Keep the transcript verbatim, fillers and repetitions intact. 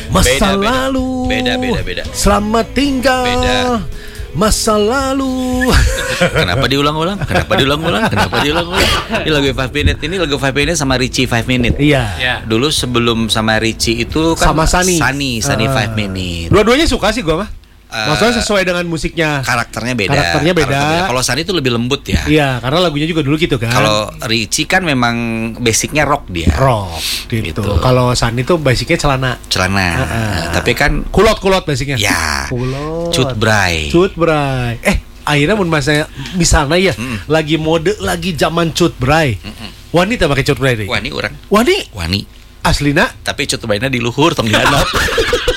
Masa beda, beda. lalu. Beda, beda, beda. Selamat tinggal. Beda. Masa lalu. Kenapa diulang-ulang? Kenapa diulang-ulang? Kenapa diulang-ulang? Ini lagu five minute, ini lagu five minute sama Richie five minute. Iya. Ya. Dulu sebelum sama Richie itu kan Sama Sunny. Sunny, Sunny Ah. five minute. Dua-duanya suka sih gua mah. Uh, Maksudnya sesuai dengan musiknya. Karakternya beda. Karakternya beda. Kalau Sunny itu lebih lembut ya. Iya, karena lagunya juga dulu gitu kan. Kalau Richie kan memang basicnya rock dia. rock gitu. Gitu. Kalau Sunny tuh basicnya celana. Celana. Uh-uh. Tapi kan Kulot-kulot basicnya. ya. Kulot. Cut bray. Cut bray. Eh, akhirnya mun masa misalnya ya, Mm. lagi mode lagi zaman cut bray. Mm-mm. Wanita pakai cut bray deh. Wani orang. Wani Wani. aslina Tapi cut braynya di luhur tong dihandap.